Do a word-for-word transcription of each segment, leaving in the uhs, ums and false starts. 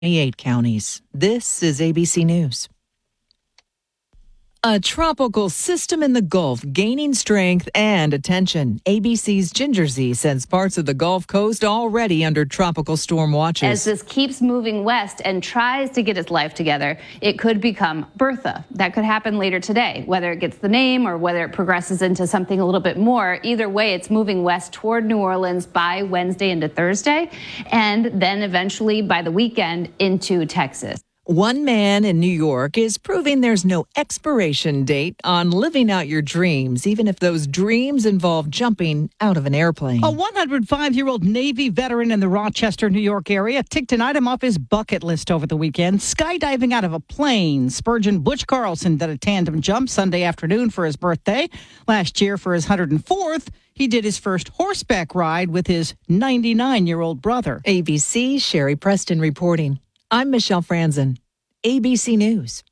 twenty-eight counties. This is A B C News. A tropical system in the Gulf gaining strength and attention. A B C's Ginger Z sends parts of the Gulf Coast already under tropical storm watches. As this keeps moving west and tries to get its life together, it could become Bertha. That could happen later today, whether it gets the name or whether it progresses into something a little bit more. Either way, it's moving west toward New Orleans by Wednesday into Thursday, and then eventually by the weekend into Texas. One man in New York is proving there's no expiration date on living out your dreams, even if those dreams involve jumping out of an airplane. A one hundred five-year-old Navy veteran in the Rochester, New York area ticked an item off his bucket list over the weekend, skydiving out of a plane. Spurgeon Butch Carlson did a tandem jump Sunday afternoon for his birthday. Last year, for his one hundred fourth, he did his first horseback ride with his ninety-nine-year-old brother. A B C Sherry Preston reporting. I'm Michelle Franzen, A B C News.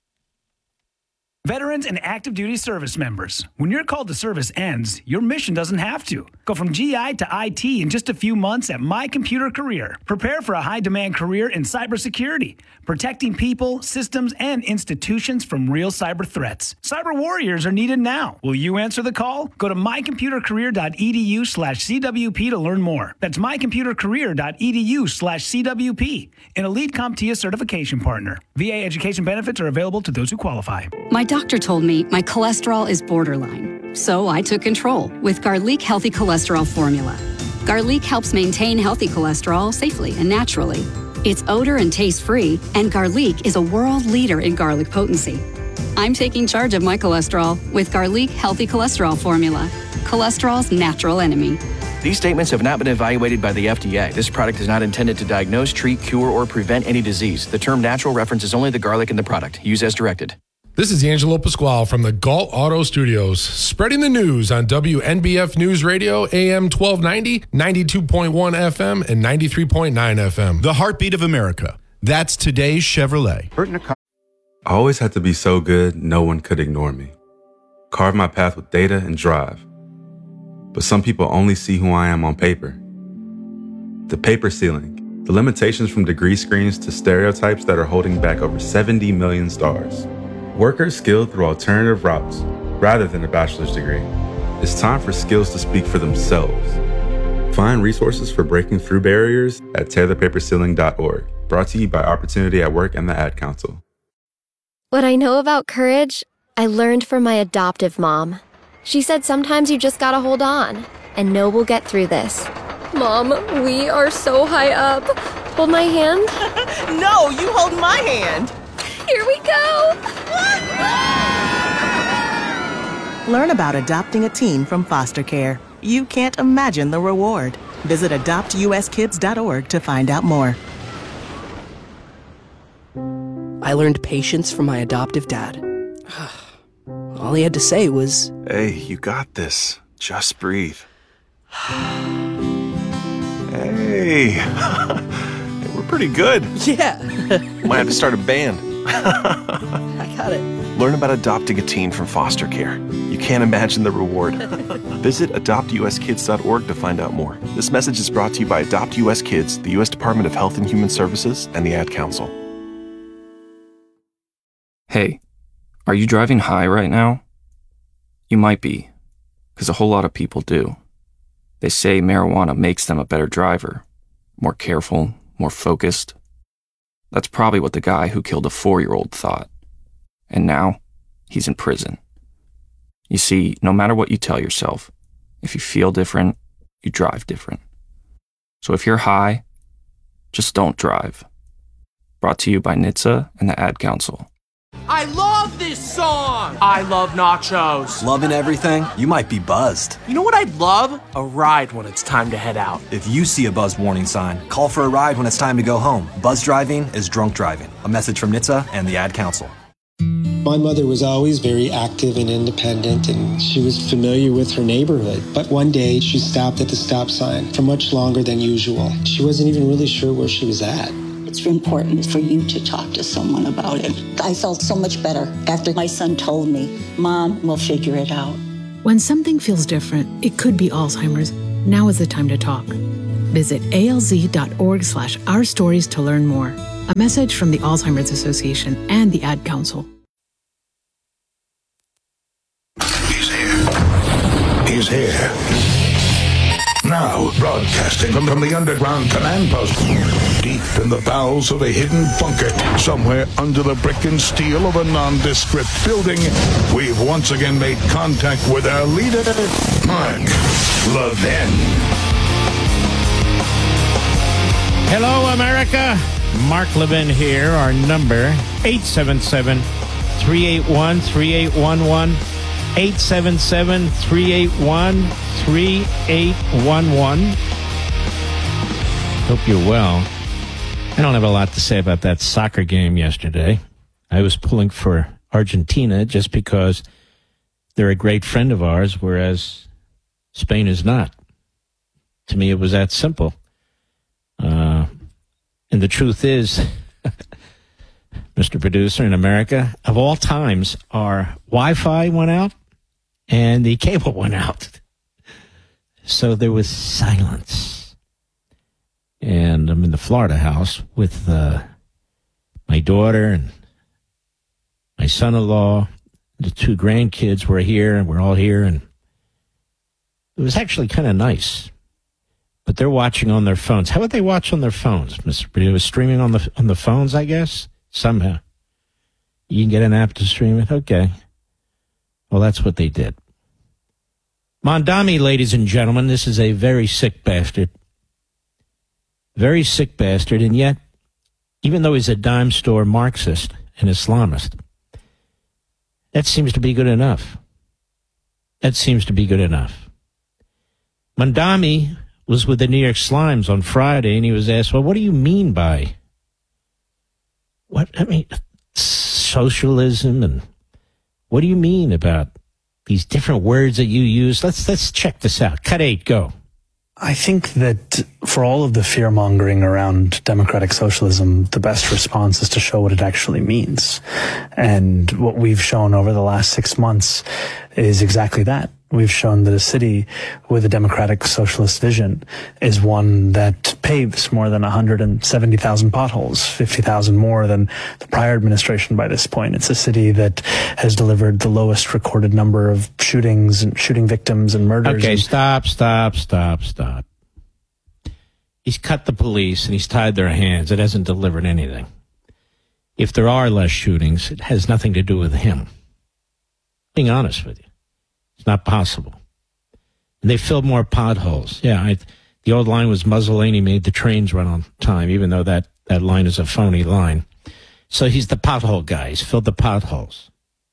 Veterans and active duty service members, when your call to service ends, your mission doesn't have to. Go from G I to I T in just a few months at My Computer Career. Prepare for a high-demand career in cybersecurity, protecting people, systems, and institutions from real cyber threats. Cyber warriors are needed now. Will you answer the call? Go to mycomputercareer.edu slash CWP to learn more. That's mycomputercareer.edu slash CWP, an Elite CompTIA certification partner. V A education benefits are available to those who qualify. My doctor told me my cholesterol is borderline, so I took control with Garlic Healthy Cholesterol Formula. Garlic helps maintain healthy cholesterol safely and naturally. It's odor and taste-free, and Garlic is a world leader in garlic potency. I'm taking charge of my cholesterol with Garlic Healthy Cholesterol Formula, cholesterol's natural enemy. These statements have not been evaluated by the F D A. This product is not intended to diagnose, treat, cure, or prevent any disease. The term natural references only the garlic in the product. Use as directed. This is Angelo Pasquale from the Galt Auto Studios, spreading the news on W N B F News Radio, A M twelve ninety, ninety-two point one F M, and ninety-three point nine F M. The heartbeat of America. That's today's Chevrolet. I always had to be so good, no one could ignore me. Carve my path with data and drive. But some people only see who I am on paper. The paper ceiling, the limitations from degree screens to stereotypes that are holding back over seventy million stars. Workers skilled through alternative routes, rather than a bachelor's degree. It's time for skills to speak for themselves. Find resources for breaking through barriers at tear the paper ceiling dot org. Brought to you by Opportunity at Work and the Ad Council. What I know about courage, I learned from my adoptive mom. She said sometimes you just gotta hold on and know we'll get through this. Mom, we are so high up. Hold my hand. No, you hold my hand. Here we go! Learn about adopting a teen from foster care. You can't imagine the reward. Visit adopt U S kids dot org to find out more. I learned patience from my adoptive dad. All he had to say was, "Hey, you got this. Just breathe." Hey, we're pretty good. Yeah. Might have to start a band. I got it. Learn about adopting a teen from foster care. You can't imagine the reward. Visit adopt U S kids dot org to find out more. This message is brought to you by Adopt U S Kids, the U S Department of Health and Human Services, and the Ad Council. Hey, are you driving high right now? You might be, because a whole lot of people do. They say marijuana makes them a better driver, more careful, more focused. That's probably what the guy who killed a four-year-old thought. And now, he's in prison. You see, no matter what you tell yourself, if you feel different, you drive different. So if you're high, just don't drive. Brought to you by N H T S A and the Ad Council. I love this song! I love nachos. Loving everything? You might be buzzed. You know what I'd love? A ride when it's time to head out. If you see a buzz warning sign, call for a ride when it's time to go home. Buzz driving is drunk driving. A message from N H T S A and the Ad Council. My mother was always very active and independent, and she was familiar with her neighborhood. But one day, she stopped at the stop sign for much longer than usual. She wasn't even really sure where she was at. It's important for you to talk to someone about it. I felt so much better after my son told me, Mom, we'll figure it out. When something feels different, it could be Alzheimer's. Now is the time to talk. Visit A L Z dot org slash our stories to learn more. A message from the Alzheimer's Association and the Ad Council. He's here. He's here. Now, broadcasting from, from the underground command post, deep in the bowels of a hidden bunker, somewhere under the brick and steel of a nondescript building, we've once again made contact with our leader, Mark Levin. Hello, America. Mark Levin here. Our number, eight seven seven, three eight one, three eight one one. eight seven seven, three eight one, three eight one one. Hope you're well. I don't have a lot to say about that soccer game yesterday. I was pulling for Argentina just because they're a great friend of ours, whereas Spain is not. To me, it was that simple. Uh, and the truth is, Mister Producer, in America, of all times, our Wi-Fi went out and the cable went out. So there was silence. And I'm in the Florida house with uh, my daughter and my son-in-law. The two grandkids were here, and we're all here. And it was actually kind of nice. But they're watching on their phones. How would they watch on their phones, Mister Purdue? It was streaming on the on the phones, I guess, somehow. You can get an app to stream it? Okay. Well, that's what they did. Mondami, ladies and gentlemen, this is a very sick bastard. Very sick bastard, and yet, even though he's a dime store Marxist and Islamist, that seems to be good enough. That seems to be good enough. Mondami was with the New York Slimes on Friday, and he was asked, well, what do you mean by, what, I mean, socialism, and what do you mean about these different words that you use? Let's, let's check this out. Cut eight, go. I think that for all of the fear-mongering around democratic socialism, the best response is to show what it actually means. And what we've shown over the last six months is exactly that. We've shown that a city with a democratic socialist vision is one that paves more than one hundred seventy thousand potholes, fifty thousand more than the prior administration by this point. It's a city that has delivered the lowest recorded number of shootings and shooting victims and murders. Okay, and- stop, stop, stop, stop. He's cut the police and he's tied their hands. It hasn't delivered anything. If there are less shootings, it has nothing to do with him. Being honest with you. It's not possible. And they filled more potholes. Yeah, I, the old line was Mussolini made the trains run on time, even though that, that line is a phony line. So he's the pothole guy. He's filled the potholes.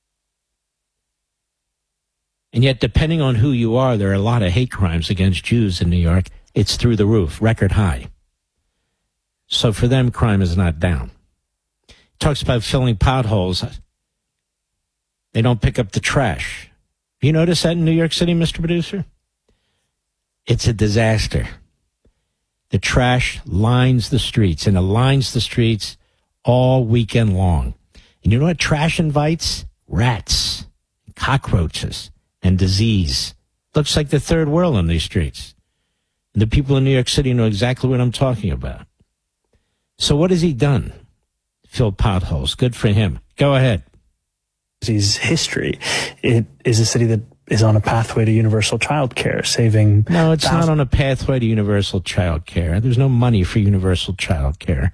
And yet, depending on who you are, there are a lot of hate crimes against Jews in New York. It's through the roof, record high. So for them, crime is not down. He talks about filling potholes. They don't pick up the trash. You notice that in New York City, Mister Producer? It's a disaster. The trash lines the streets, and it lines the streets all weekend long. And you know what trash invites? Rats, cockroaches, and disease. Looks like the third world on these streets. And the people in New York City know exactly what I'm talking about. So what has he done? Filled potholes. Good for him. Go ahead. City's history. It is a city that is on a pathway to universal child care, saving... No, it's thousands- not on a pathway to universal child care. There's no money for universal child care.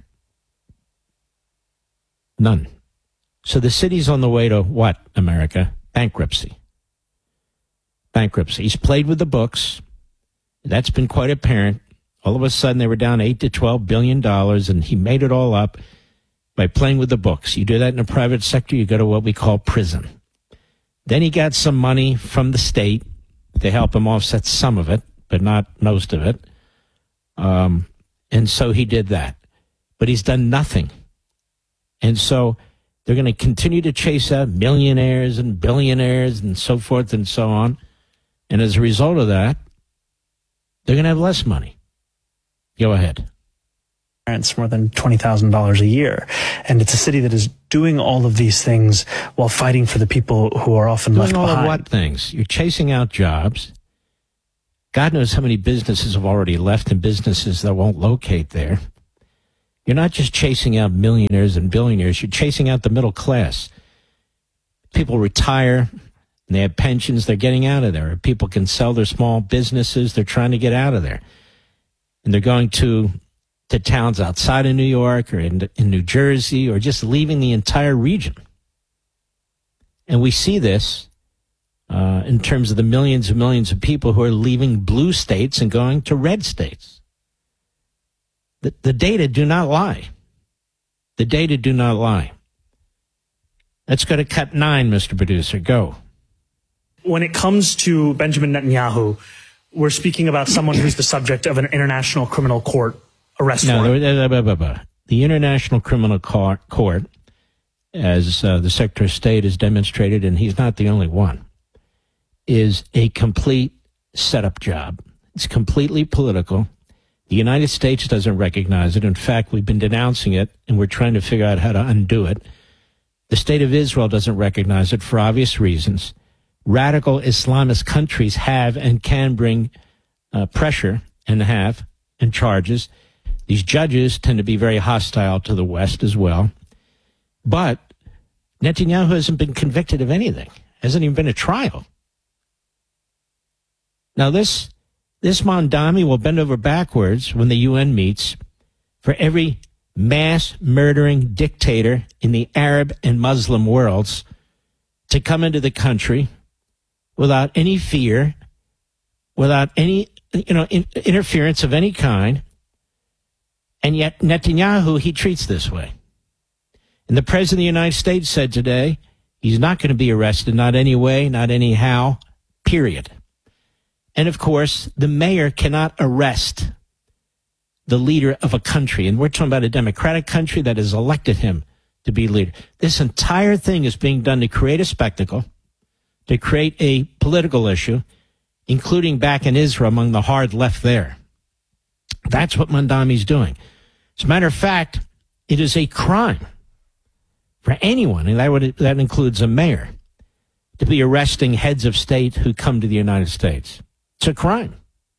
None. So the city's on the way to what, America? Bankruptcy. Bankruptcy. He's played with the books. That's been quite apparent. All of a sudden, they were down eight to twelve billion dollars, and he made it all up by playing with the books. You do that in the private sector, you go to what we call prison. Then he got some money from the state to help him offset some of it, but not most of it. Um, and so he did that. But he's done nothing. And so they're going to continue to chase out millionaires and billionaires and so forth and so on. And as a result of that, they're going to have less money. Go ahead. More than twenty thousand dollars a year. And it's a city that is doing all of these things while fighting for the people who are often Doing left all behind. of what things? You're chasing out jobs. God knows how many businesses have already left and businesses that won't locate there. You're not just chasing out millionaires and billionaires. You're chasing out the middle class. People retire, and they have pensions. They're getting out of there. People can sell their small businesses. They're trying to get out of there. And they're going to, to towns outside of New York or in, in New Jersey or just leaving the entire region. And we see this uh, in terms of the millions and millions of people who are leaving blue states and going to red states. The, the data do not lie. The data do not lie. Let's go to cut nine, Mister Producer. Go. When it comes to Benjamin Netanyahu, we're speaking about someone who's the subject of an international criminal court arrest no, warrant. No, blah, blah, blah. The International Criminal Court, as uh, the Secretary of State has demonstrated, and he's not the only one, is a complete setup job. It's completely political. The United States doesn't recognize it. In fact, we've been denouncing it, and we're trying to figure out how to undo it. The State of Israel doesn't recognize it for obvious reasons. Radical Islamist countries have and can bring uh, pressure and have and charges. These judges tend to be very hostile to the West as well. But Netanyahu hasn't been convicted of anything. Hasn't even been a trial. Now, this... This Mondami will bend over backwards when the U N meets for every mass murdering dictator in the Arab and Muslim worlds to come into the country without any fear, without any, you know, in, interference of any kind. And yet Netanyahu, he treats this way. And the President of the United States said today he's not going to be arrested, not anyway, not anyhow, period. And, of course, the mayor cannot arrest the leader of a country. And we're talking about a democratic country that has elected him to be leader. This entire thing is being done to create a spectacle, to create a political issue, including back in Israel among the hard left there. That's what Mondami's doing. As a matter of fact, it is a crime for anyone, and that, would, that includes a mayor, to be arresting heads of state who come to the United States. It's a crime.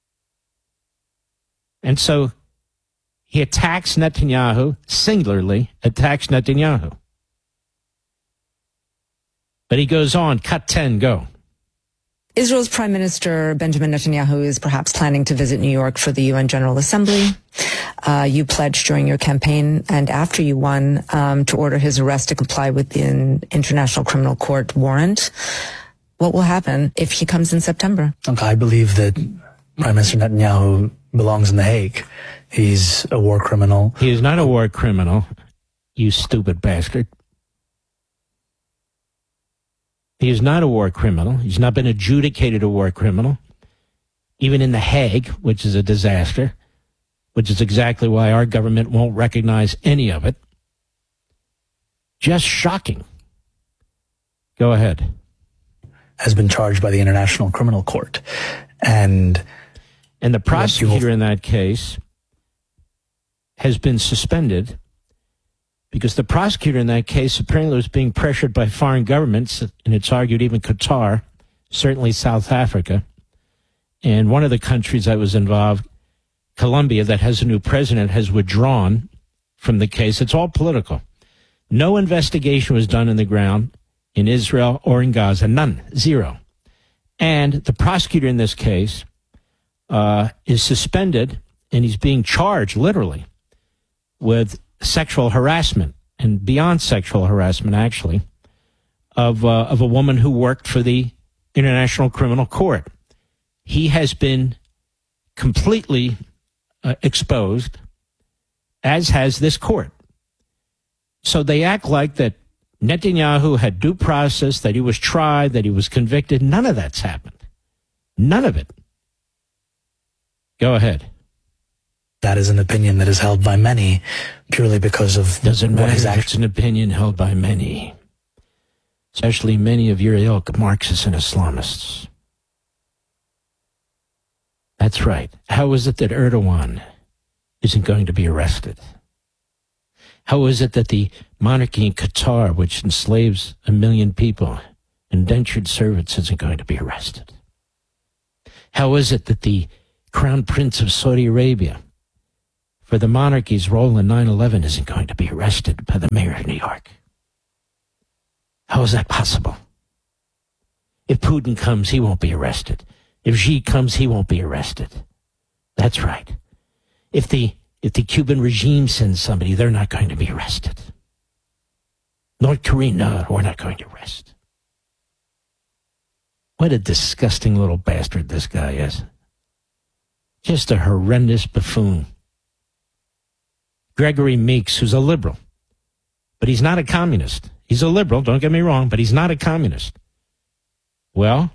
And so he attacks Netanyahu, singularly attacks Netanyahu. But he goes on, cut ten, go. Israel's Prime Minister Benjamin Netanyahu is perhaps planning to visit New York for the U N General Assembly. Uh, you pledged during your campaign and after you won um, to order his arrest to comply with the International Criminal Court warrant. What will happen if he comes in September? Look, I believe that Prime Minister Netanyahu belongs in The Hague. He's a war criminal. He is not a war criminal, you stupid bastard. He is not a war criminal. He's not been adjudicated a war criminal, even in The Hague, which is a disaster, which is exactly why our government won't recognize any of it. Just shocking. Go ahead. Has been charged by the International Criminal Court. And and the prosecutor in that case has been suspended because the prosecutor in that case apparently was being pressured by foreign governments, and it's argued even Qatar, certainly South Africa, and one of the countries that was involved, Colombia, that has a new president, has withdrawn from the case. It's all political. No investigation was done on the ground in Israel or in Gaza. None. Zero. And the prosecutor in this case uh, is suspended, and he's being charged, literally, with sexual harassment, and beyond sexual harassment, actually, of, uh, of a woman who worked for the International Criminal Court. He has been completely uh, exposed, as has this court. So they act like that Netanyahu had due process, that he was tried, that he was convicted. None of that's happened. None of it. Go ahead. That is an opinion that is held by many purely because of Doesn't what matter his if act- it's an opinion held by many, especially many of your ilk, Marxists and Islamists. That's right. How is it that Erdogan isn't going to be arrested? How is it that the monarchy in Qatar, which enslaves a million people, indentured servants, isn't going to be arrested? How is it that the Crown Prince of Saudi Arabia, for the monarchy's role in nine eleven isn't going to be arrested by the mayor of New York. How is that possible? If Putin comes, he won't be arrested. If Xi comes, he won't be arrested. That's right. If the if the Cuban regime sends somebody, they're not going to be arrested. North Korea, no, we're not going to arrest. What a disgusting little bastard this guy is. Just a horrendous buffoon. Gregory Meeks, who's a liberal, but he's not a communist. He's a liberal, don't get me wrong, but he's not a communist. Well,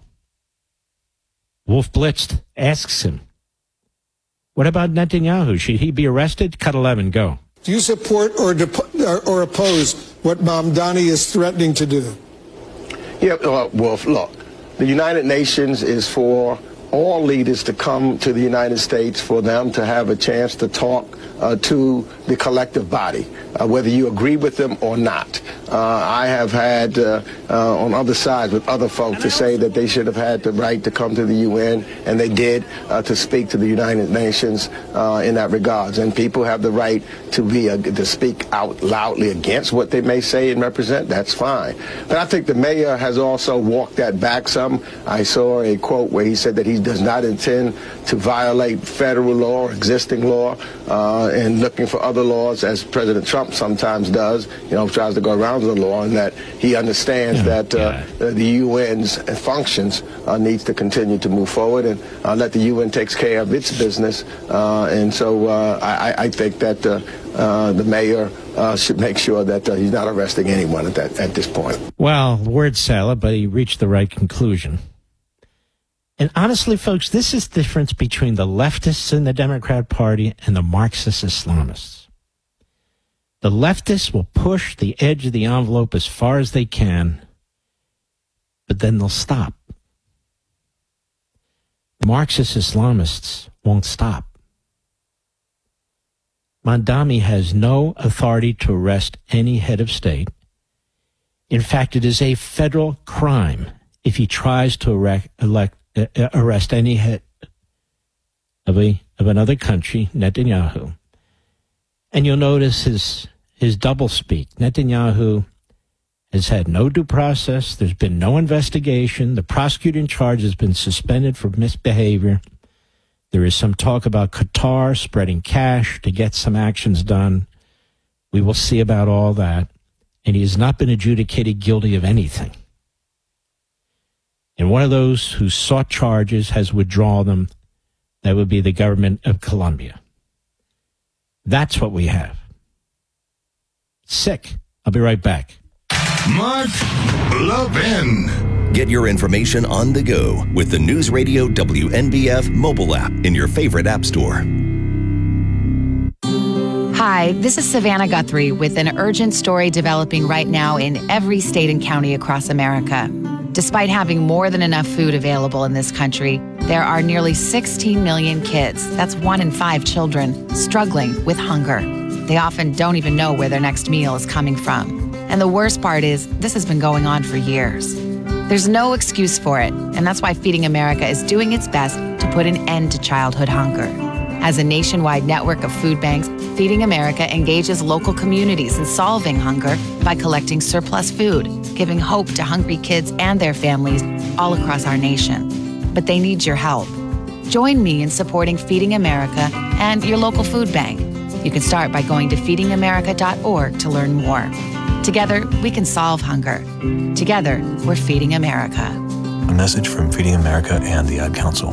Wolf Blitz asks him, what about Netanyahu? Should he be arrested? Cut eleven, go. Do you support or, dep- or oppose what Mamdani is threatening to do? Yeah, uh, Wolf, look, the United Nations is for all leaders to come to the United States, for them to have a chance to talk uh, to the collective body, uh, whether you agree with them or not. Uh, I have had uh, uh, on other sides with other folks to say that they should have had the right to come to the U N, and they did, uh, to speak to the United Nations uh, in that regards. And people have the right to be uh, to speak out loudly against what they may say and represent. That's fine. But I think the mayor has also walked that back some. I saw a quote where he said that he does not intend to violate federal law or existing law uh, and looking for other laws, as President Trump sometimes does, you know, tries to go around the law, and that he understands yeah, that uh, yeah. the U N's functions uh, needs to continue to move forward, and uh, let the U N takes care of its business. Uh, and so uh, I, I think that uh, uh, the mayor uh, should make sure that uh, he's not arresting anyone at that at this point. Well, word salad, but he reached the right conclusion. And honestly, folks, this is the difference between the leftists in the Democrat Party and the Marxist Islamists. The leftists will push the edge of the envelope as far as they can, but then they'll stop. Marxist Islamists won't stop. Mamdani has no authority to arrest any head of state. In fact, it is a federal crime if he tries to erect, elect, uh, arrest any head of, a, of another country, Netanyahu. And you'll notice his his doublespeak. Netanyahu has had no due process. There's been no investigation. The prosecutor in charge has been suspended for misbehavior. There is some talk about Qatar spreading cash to get some actions done. We will see about all that. And he has not been adjudicated guilty of anything. And one of those who sought charges has withdrawn them. That would be the government of Colombia. That's what we have. Sick. I'll be right back. Mark Levin. Get your information on the go with the News Radio W N B F mobile app in your favorite app store. Hi, this is Savannah Guthrie with an urgent story developing right now in every state and county across America. Despite having more than enough food available in this country, there are nearly sixteen million kids, that's one in five children, struggling with hunger. They often don't even know where their next meal is coming from. And the worst part is, this has been going on for years. There's no excuse for it, and that's why Feeding America is doing its best to put an end to childhood hunger. As a nationwide network of food banks, Feeding America engages local communities in solving hunger by collecting surplus food, giving hope to hungry kids and their families all across our nation. But they need your help. Join me in supporting Feeding America and your local food bank. You can start by going to feeding america dot org to learn more. Together, we can solve hunger. Together, we're Feeding America. A message from Feeding America and the Ad Council.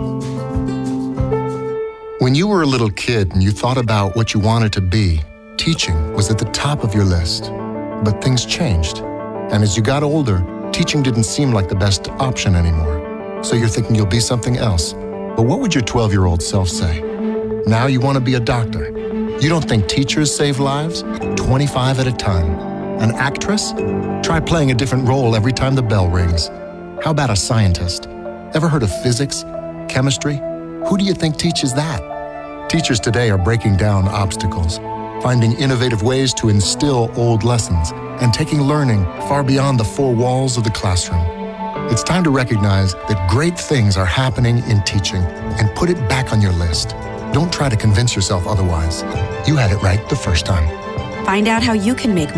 When you were a little kid and you thought about what you wanted to be, teaching was at the top of your list. But things changed. And as you got older, teaching didn't seem like the best option anymore. So you're thinking you'll be something else. But what would your twelve-year-old self say? Now you want to be a doctor. You don't think teachers save lives? twenty-five at a time. An actress? Try playing a different role every time the bell rings. How about a scientist? Ever heard of physics? Chemistry? Who do you think teaches that? Teachers today are breaking down obstacles, finding innovative ways to instill old lessons, and taking learning far beyond the four walls of the classroom. It's time to recognize that great things are happening in teaching and put it back on your list. Don't try to convince yourself otherwise. You had it right the first time. Find out how you can make